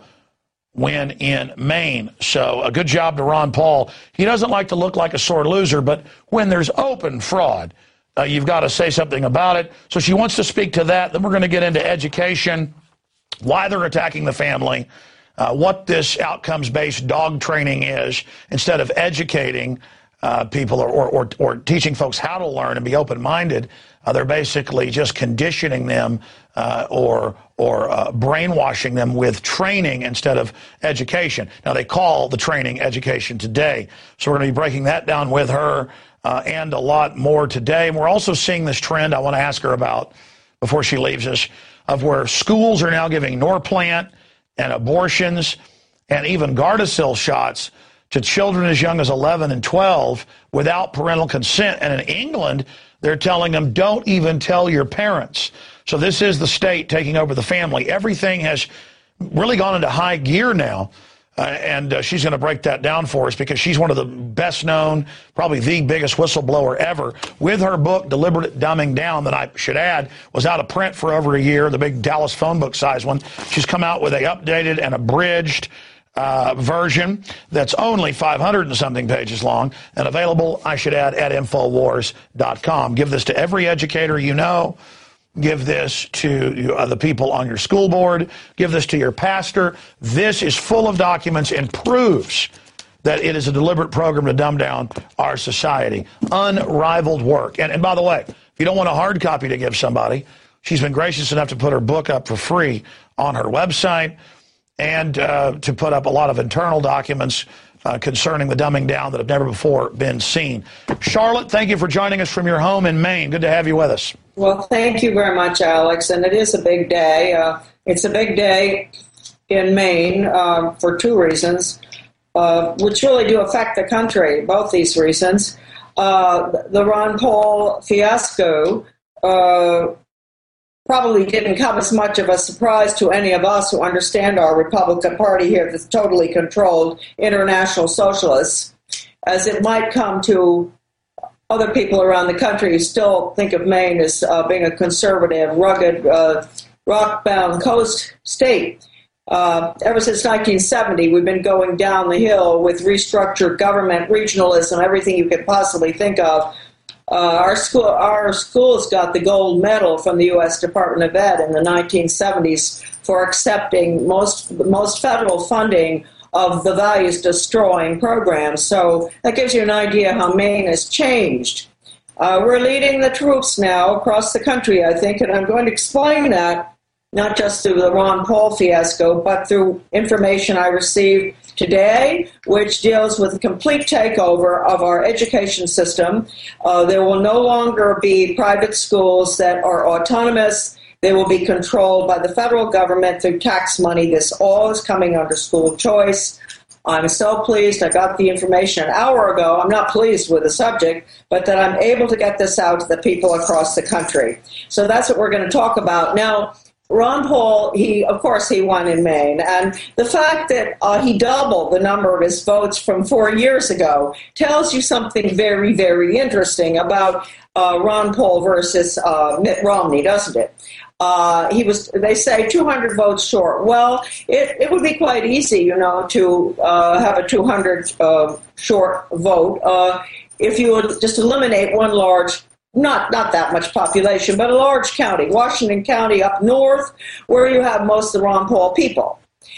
Speaker 4: win in Maine? So a good job to Ron Paul. He doesn't like to look like a sore loser, but when there's open fraud, uh, you've got to say something about it. So she wants to speak to that. Then we're going to get into education, why they're attacking the family, Uh, what this outcomes-based dog training is, instead of educating uh, people or, or, or, or teaching folks how to learn and be open-minded, uh, they're basically just conditioning them uh, or or uh, brainwashing them with training instead of education. Now, they call the training education today. So we're going to be breaking that down with her uh, and a lot more today. And we're also seeing this trend I want to ask her about before she leaves us, of where schools are now giving Norplant and abortions and even Gardasil shots to children as young as eleven and twelve without parental consent. And in England, they're telling them, don't even tell your parents. So this is the state taking over the family. Everything has really gone into high gear now. Uh, and uh, she's going to break that down for us because she's one of the best known, probably the biggest whistleblower ever. With her book, Deliberate Dumbing Down, that I should add, was out of print for over a year, the big Dallas phone book size one. She's come out with a updated and abridged uh, version that's only five hundred and something pages long and available, I should add, at Infowars dot com. Give this to every educator you know. Give this to uh, the people on your school board. Give this to your pastor. This is full of documents and proves that it is a deliberate program to dumb down our society. Unrivaled work. And, and by the way, if you don't want a hard copy to give somebody, she's been gracious enough to put her book up for free on her website and uh, to put up a lot of internal documents Uh, concerning the dumbing down that have never before been seen. Charlotte, thank you for joining us from your home in Maine. Good to have you with us.
Speaker 5: Well, thank you very much, Alex. And it is a big day. Uh, it's a big day in Maine uh, for two reasons, uh, which really do affect the country, both these reasons. Uh, the Ron Paul fiasco uh, probably didn't come as much of a surprise to any of us who understand our Republican Party here that's totally controlled international socialists, as it might come to other people around the country who still think of Maine as uh, being a conservative, rugged, uh, rock-bound coast state. Uh, ever since nineteen seventy, we've been going down the hill with restructured government, regionalism, everything you could possibly think of. Uh, our school, our schools got the gold medal from the U S Department of Ed in the nineteen seventies for accepting most most federal funding of the values-destroying programs. So that gives you an idea how Maine has changed. Uh, we're leading the troops now across the country, I think, and I'm going to explain that not just through the Ron Paul fiasco, but through information I received today, which deals with the complete takeover of our education system. Uh, there will no longer be private schools that are autonomous. They will be controlled by the federal government through tax money. This all is coming under school choice. I'm so pleased. I got the information an hour ago. I'm not pleased with the subject, but that I'm able to get this out to the people across the country. So that's what we're going to talk about. Now, Ron Paul, he of course he won in Maine, and the fact that uh, he doubled the number of his votes from four years ago tells you something very, very interesting about uh, Ron Paul versus uh, Mitt Romney, doesn't it? Uh, he was, they say, two hundred votes short. Well, it, it would be quite easy, you know, to uh, have a two hundred uh, short vote uh, if you would just eliminate one large Not not that much population, but a large county, Washington County up north, where you have most of the Ron Paul people.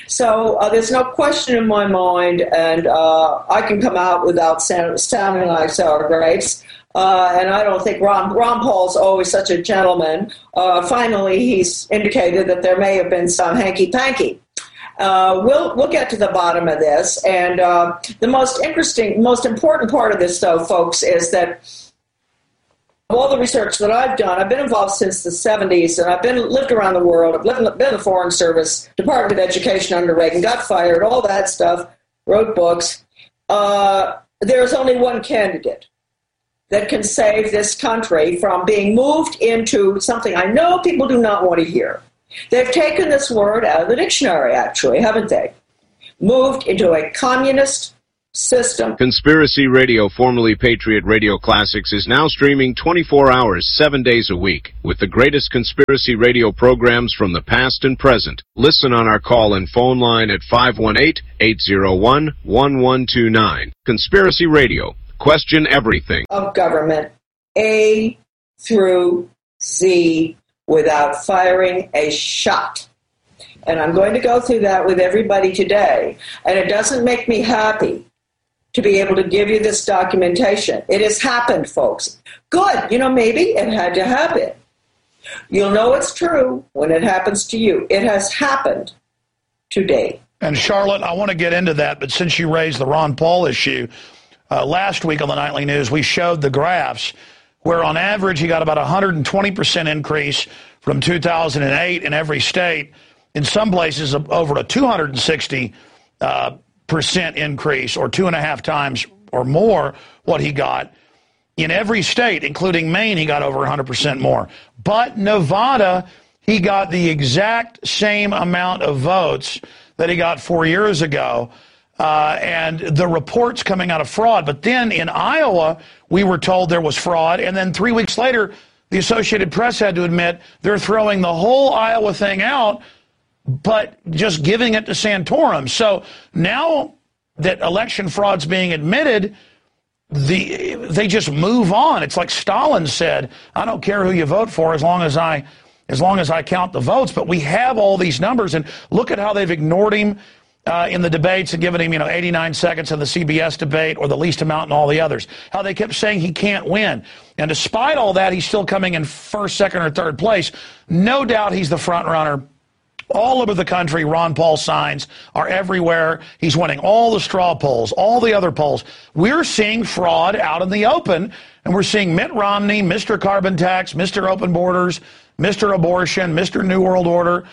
Speaker 5: So uh, there's no question in my mind, and uh, I can come out without sound, sounding like sour grapes. Uh, and I don't think Ron, Ron Paul's always such a gentleman. Uh, finally, he's indicated that there may have been some hanky-panky. Uh, we'll we'll get to the bottom of this. And uh, the most interesting, most important part of this, though, folks, is that all the research that I've done, I've been involved since the seventies, and I've been lived around the world. I've lived in, been in the Foreign Service, Department of Education under Reagan, got fired, all that stuff, wrote books. Uh, there's only one candidate that can save this country from being moved into something I know people do not want to hear. They've taken this word out of the dictionary, actually, haven't they? Moved into a communist system.
Speaker 6: Conspiracy Radio, formerly Patriot Radio Classics, is now streaming twenty-four hours, seven days a week, with the greatest conspiracy radio programs from the past and present. Listen on our call and phone line at five one eight, eight zero one, one one two nine. Conspiracy Radio. Question everything.
Speaker 5: Of government, A through Z, without firing a shot. And I'm going to go through that with everybody today. And it doesn't make me happy to be able to give you this documentation. It has happened, folks. Good. You know, maybe it had to happen. You'll know it's true when it happens to you. It has happened today.
Speaker 4: And Charlotte, I want to get into that, but since you raised the Ron Paul issue, uh, last week on the Nightly News, we showed the graphs where on average he got about a one hundred twenty percent increase from two thousand eight in every state. In some places, over a two hundred sixty uh, percent increase, or two and a half times or more what he got. In every state, including Maine, he got over one hundred percent more. But Nevada, he got the exact same amount of votes that he got four years ago. Uh, and the reports coming out of fraud. But then in Iowa, we were told there was fraud. And then three weeks later, the Associated Press had to admit they're throwing the whole Iowa thing out, but just giving it to Santorum. So now that election fraud's being admitted, the they just move on. It's like Stalin said, I don't care who you vote for as long as I as long as I count the votes. But we have all these numbers, and look at how they've ignored him uh, in the debates and given him, you know, eighty-nine seconds in the C B S debate, or the least amount in all the others. How they kept saying he can't win. And despite all that, he's still coming in first, second, or third place. No doubt he's the front runner. All over the country, Ron Paul signs are everywhere. He's winning all the straw polls, all the other polls. We're seeing fraud out in the open, and we're seeing Mitt Romney, Mister Carbon Tax, Mister Open Borders, Mister Abortion, Mister New World Order,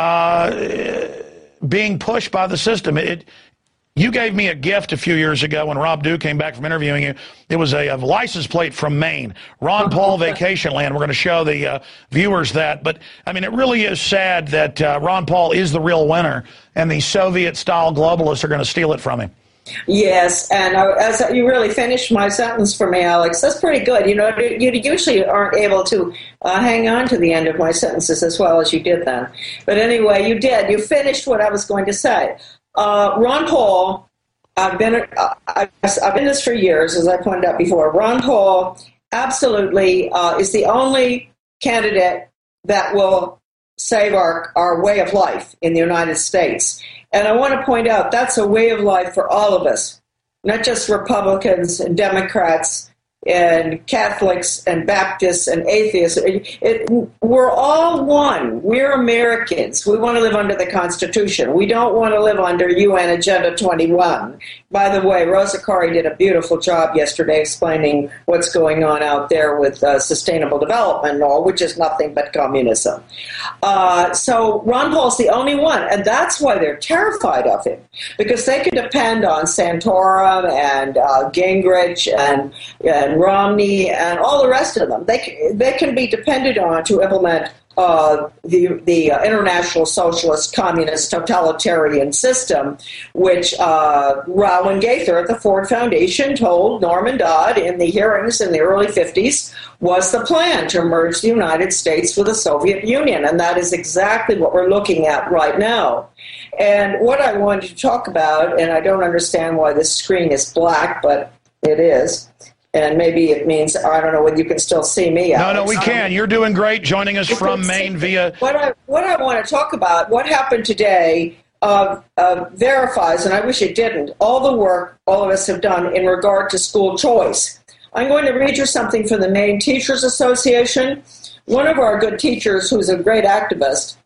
Speaker 4: uh, being pushed by the system. It, you gave me a gift a few years ago when Rob Dew came back from interviewing you. It was a, a license plate from Maine, Ron Paul Vacation Land. We're going to show the uh, viewers that. But, I mean, it really is sad that uh, Ron Paul is the real winner, and the Soviet-style globalists are going to steal it from him.
Speaker 5: Yes, and I, as you really finished my sentence for me, Alex, that's pretty good. You know, you usually aren't able to uh, hang on to the end of my sentences as well as you did then. But anyway, you did. You finished what I was going to say. Uh, Ron Paul, I've been uh, I've, I've been this for years, as I pointed out before. Ron Paul absolutely uh, is the only candidate that will save our, our way of life in the United States. And I want to point out that's a way of life for all of us, not just Republicans and Democrats and Catholics and Baptists and atheists. It, it, we're all one. We're Americans. We want to live under the Constitution. We don't want to live under U N Agenda twenty-one. By the way, Rosa Koire did a beautiful job yesterday explaining what's going on out there with uh, Sustainable Development Law, which is nothing but communism. Uh, so Ron Paul's the only one, and that's why they're terrified of him, because they can depend on Santorum and uh, Gingrich and, and Romney and all the rest of them. They they can be depended on to implement uh, the the uh, international socialist communist totalitarian system, which uh, Rowan Gaither at the Ford Foundation told Norman Dodd in the hearings in the early fifties was the plan to merge the United States with the Soviet Union, and that is exactly what we're looking at right now. And what I wanted to talk about, and I don't understand why this screen is black, but it is. And maybe it means, I don't know whether you can still see me.
Speaker 4: No,
Speaker 5: Alex.
Speaker 4: no, we can. You're doing great joining us from Maine via...
Speaker 5: What I, what I want to talk about, what happened today, uh, uh, verifies, and I wish it didn't, all the work all of us have done in regard to school choice. I'm going to read you something from the Maine Teachers Association. One of our good teachers, who's a great activist,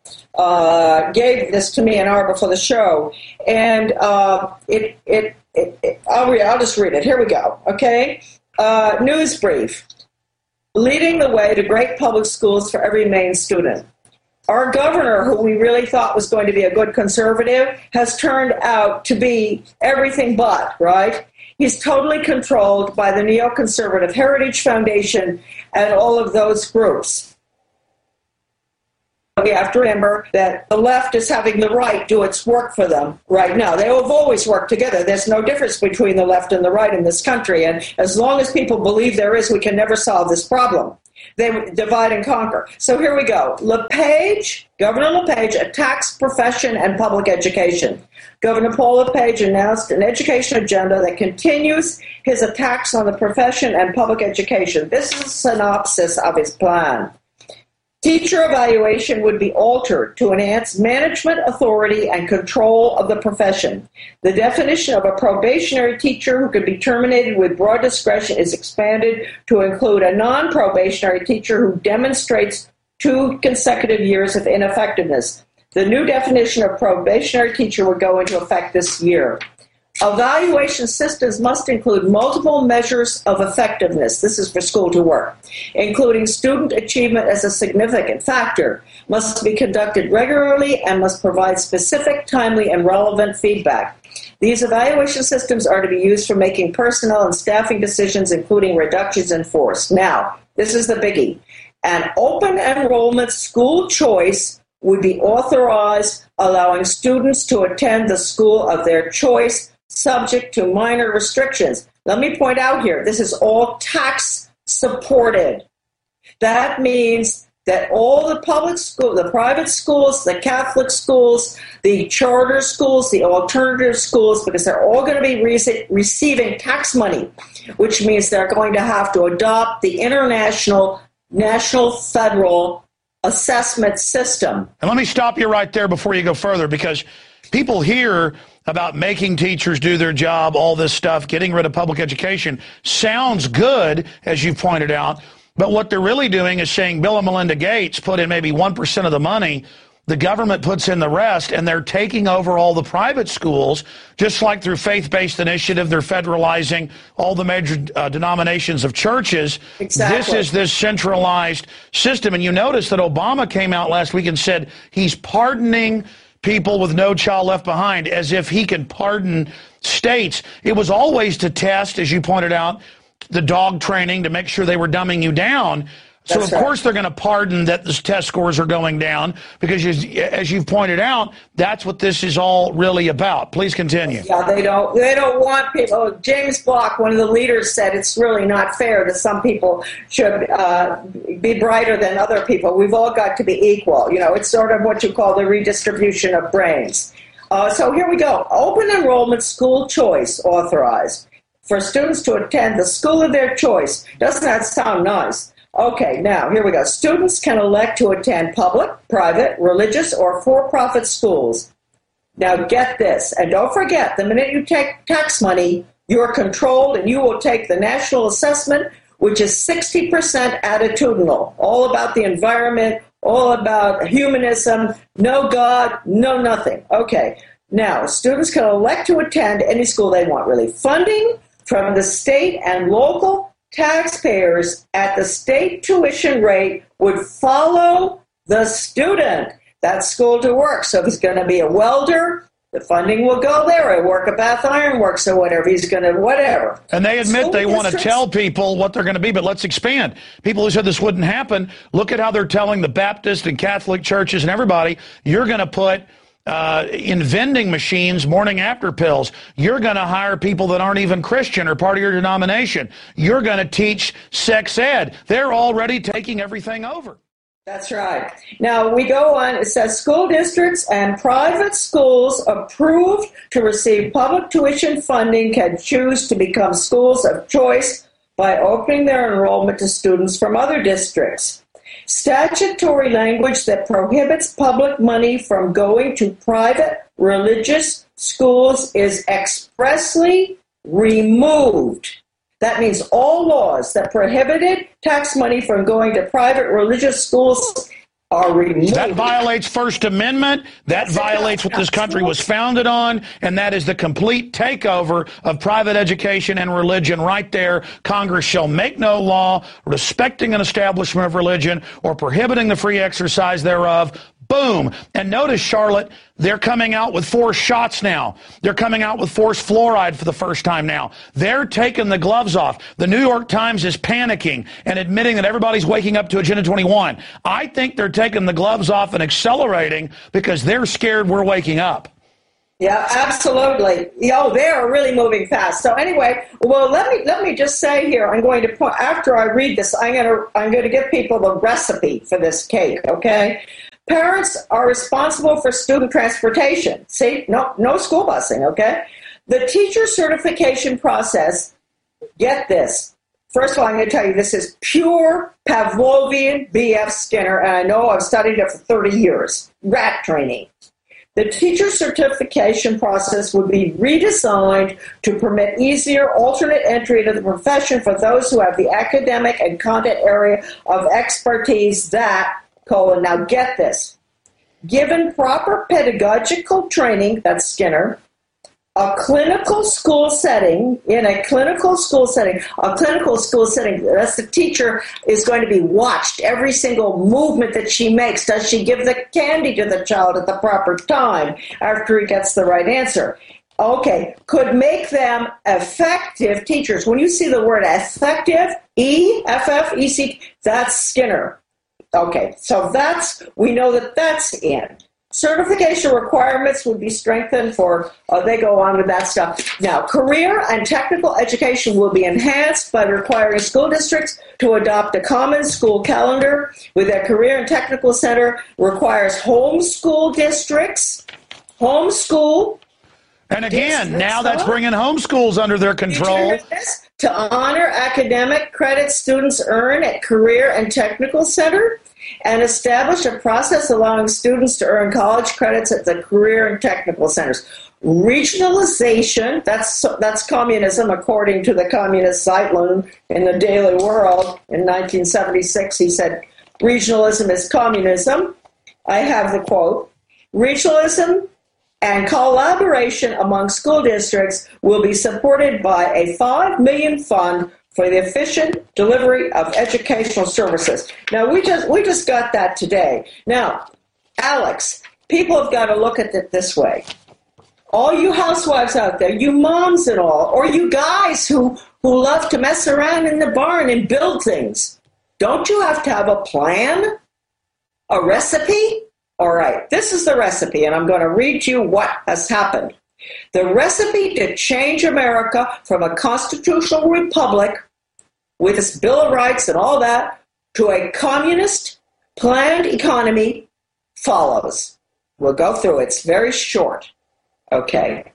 Speaker 5: uh, gave this to me an hour before the show. And uh, it, it, it, it, I'll, read, I'll just read it. Here we go, okay? Uh, news brief. Leading the way to great public schools for every Maine student. Our governor, who we really thought was going to be a good conservative, has turned out to be everything but, right? He's totally controlled by the neoconservative Heritage Foundation and all of those groups. we have to remember that the left is having the right do its work for them right now. They have always worked together. There's no difference between the left and the right in this country. And as long as people believe there is, we can never solve this problem. They divide and conquer. So here we go. LePage, Governor LePage attacks profession and public education. Governor Paul LePage announced an education agenda that continues his attacks on the profession and public education. This is a synopsis of his plan. Teacher evaluation would be altered to enhance management authority and control of the profession. The definition of a probationary teacher who could be terminated with broad discretion is expanded to include a non-probationary teacher who demonstrates two consecutive years of ineffectiveness. The new definition of probationary teacher would go into effect this year. Evaluation systems must include multiple measures of effectiveness. This is for school to work, including student achievement as a significant factor, must be conducted regularly and must provide specific, timely, and relevant feedback. These evaluation systems are to be used for making personnel and staffing decisions, including reductions in force. Now, this is the biggie. An open enrollment school choice would be authorized, allowing students to attend the school of their choice, subject to minor restrictions. Let me point out here, this is all tax supported. That means that all the public schools, the private schools, the Catholic schools, the charter schools, the alternative schools, because they're all going to be re- receiving tax money, which means they're going to have to adopt the international, national, federal assessment system.
Speaker 4: And let me stop you right there before you go further, because people hear about making teachers do their job, all this stuff, getting rid of public education. Sounds good, as you pointed out, but what they're really doing is saying Bill and Melinda Gates put in maybe one percent of the money, the government puts in the rest, and they're taking over all the private schools, just like through faith-based initiative, they're federalizing all the major uh, denominations of churches.
Speaker 5: Exactly.
Speaker 4: This is this centralized system, and you notice that Obama came out last week and said he's pardoning people with No Child Left Behind, as if he can pardon states. It was always to test, as you pointed out, the dog training to make sure they were dumbing you down. So,
Speaker 5: That's
Speaker 4: of
Speaker 5: right.
Speaker 4: course, they're going to pardon that the test scores are going down, because, as you've pointed out, that's what this is all really about. Please continue.
Speaker 5: Yeah, they don't. They don't want people. James Block, one of the leaders, said it's really not fair that some people should uh, be brighter than other people. We've all got to be equal. You know, it's sort of what you call the redistribution of brains. Uh, so here we go. Open enrollment school choice authorized for students to attend the school of their choice. Doesn't that sound nice? Okay, now, here we go. Students can elect to attend public, private, religious, or for-profit schools. Now, get this, and don't forget, the minute you take tax money, you're controlled, and you will take the national assessment, which is sixty percent attitudinal, all about the environment, all about humanism, no God, no nothing. Okay, now, students can elect to attend any school they want, really. Funding from the state and local taxpayers at the state tuition rate would follow the student. That's school to work. So if he's going to be a welder, the funding will go there. A work at Bath Iron Works or whatever. He's going to whatever.
Speaker 4: And they admit
Speaker 5: School
Speaker 4: they want to
Speaker 5: districts-
Speaker 4: tell people what they're going to be, but let's expand. People who said this wouldn't happen, look at how they're telling the Baptist and Catholic churches and everybody, you're going to put Uh, in vending machines, morning after pills. You're going to hire people that aren't even Christian or part of your denomination. You're going to teach sex ed. They're already taking everything over.
Speaker 5: That's right. Now we go on. It says school districts and private schools approved to receive public tuition funding can choose to become schools of choice by opening their enrollment to students from other districts. Statutory language that prohibits public money from going to private religious schools is expressly removed. That means all laws that prohibited tax money from going to private religious schools are removed.
Speaker 4: That violates First Amendment. That
Speaker 5: That's
Speaker 4: violates what this country was founded on, and that is the complete takeover of private education and religion right there. Congress shall make no law respecting an establishment of religion or prohibiting the free exercise thereof, Boom. And notice, Charlotte, they're coming out with forced shots now. They're coming out with forced fluoride for the first time now. They're taking the gloves off. The New York Times is panicking and admitting that everybody's waking up to Agenda twenty-one. I think they're taking the gloves off and accelerating because they're scared we're waking up.
Speaker 5: Yeah, absolutely. Oh, they are really moving fast. So anyway, well, let me let me just say here, I'm going to point, after I read this, I'm going to I'm going to give people the recipe for this cake. Okay, parents are responsible for student transportation. See, no no school busing. Okay, the teacher certification process. Get this. First of all, I'm going to tell you this is pure Pavlovian B F Skinner, and I know I've studied it for thirty years. Rat training. The teacher certification process would be redesigned to permit easier alternate entry into the profession for those who have the academic and content area of expertise that, colon, now get this, given proper pedagogical training, that's Skinner, a clinical school setting, in a clinical school setting, a clinical school setting, that's the teacher is going to be watched, every single movement that she makes. Does she give the candy to the child at the proper time after he gets the right answer? Okay, could make them effective teachers. When you see the word effective, E F F E C, that's Skinner. Okay, so that's, we know that that's in. Certification requirements would be strengthened for, uh, they go on with that stuff. Now, career and technical education will be enhanced by requiring school districts to adopt a common school calendar with a career and technical center requires homeschool districts, homeschool.
Speaker 4: And again, now that's bringing homeschools under their control.
Speaker 5: To honor academic credit students earn at career and technical center, and establish a process allowing students to earn college credits at the career and technical centers. Regionalization, that's that's communism, according to the communist Zeitlin in the Daily World in nineteen seventy-six. He said, regionalism is communism. I have the quote. Regionalism and collaboration among school districts will be supported by a five million dollars fund for the efficient delivery of educational services. Now, we just we just got that today. Now, Alex, people have got to look at it this way. All you housewives out there, you moms and all, or you guys who, who love to mess around in the barn and build things, don't you have to have a plan? A recipe? All right, this is the recipe, and I'm going to read you what has happened. The recipe to change America from a constitutional republic with its Bill of Rights and all that to a communist planned economy follows. We'll go through it. It's very short. Okay.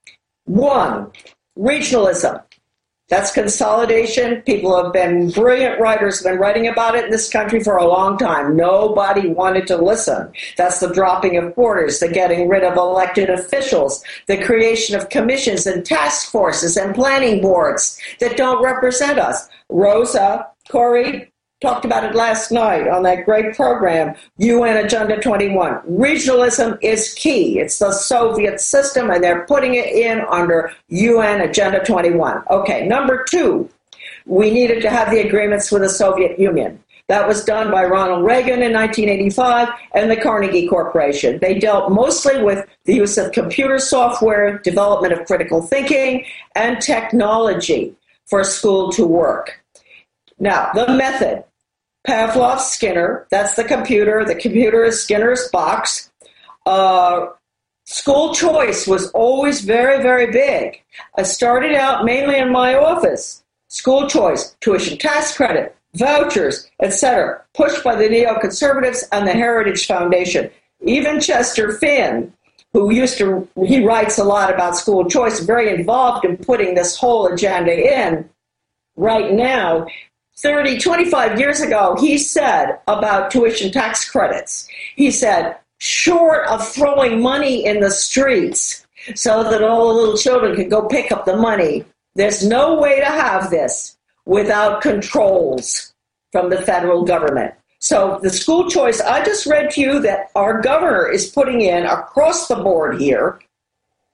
Speaker 5: One, regionalism. That's consolidation. People have been, brilliant writers have been writing about it in this country for a long time. Nobody wanted to listen. That's the dropping of borders, the getting rid of elected officials, the creation of commissions and task forces and planning boards that don't represent us. Rosa, Corey, talked about it last night on that great program, U N Agenda twenty-one. Regionalism is key. It's the Soviet system, and they're putting it in under U N Agenda twenty-one. Okay, number two, we needed to have the agreements with the Soviet Union. That was done by Ronald Reagan in nineteen eighty-five and the Carnegie Corporation. They dealt mostly with the use of computer software, development of critical thinking, and technology for school to work. Now, the method. Pavlov, Skinner, that's the computer. The computer is Skinner's box. Uh, school choice was always very, very big. I started out mainly in my office. School choice, tuition tax credit, vouchers, et cetera, pushed by the neoconservatives and the Heritage Foundation. Even Chester Finn, who used to, he writes a lot about school choice, very involved in putting this whole agenda in. Right now, thirty, twenty-five years ago, he said about tuition tax credits, he said, short of throwing money in the streets so that all the little children can go pick up the money, there's no way to have this without controls from the federal government. So the school choice, I just read to you that our governor is putting in across the board here,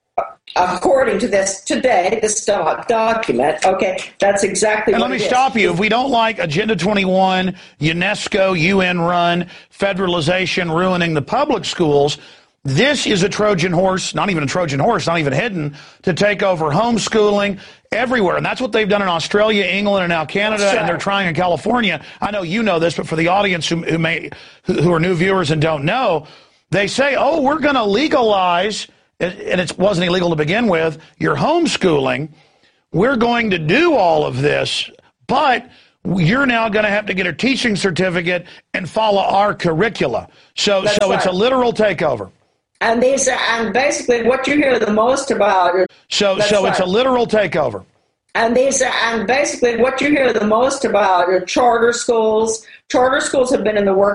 Speaker 5: according to this today, this document, okay, that's exactly
Speaker 4: and
Speaker 5: what
Speaker 4: let me
Speaker 5: it
Speaker 4: stop
Speaker 5: is.
Speaker 4: you. If we don't like Agenda twenty-one, UNESCO, U N-run, federalization, ruining the public schools, this is a Trojan horse, not even a Trojan horse, not even hidden, to take over homeschooling everywhere. And that's what they've done in Australia, England, and now Canada,
Speaker 5: That's right.
Speaker 4: and they're trying in California. I know you know this, but for the audience who, who, may, who, who are new viewers and don't know, they say, oh, we're going to legalize, and it wasn't illegal to begin with, your homeschooling. We're going to do all of this, but you're now going to have to get a teaching certificate and follow our curricula. So,
Speaker 5: That's
Speaker 4: so
Speaker 5: right.
Speaker 4: it's a literal takeover.
Speaker 5: And these are, and basically what you hear the most about.
Speaker 4: So,
Speaker 5: That's
Speaker 4: so
Speaker 5: right.
Speaker 4: it's a literal takeover.
Speaker 5: And these are, and basically what you hear the most about are charter schools. Charter schools have been in the works